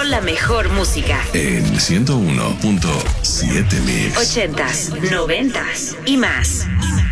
Con la mejor música. En 101.7 Mix. 80s, 90s y más.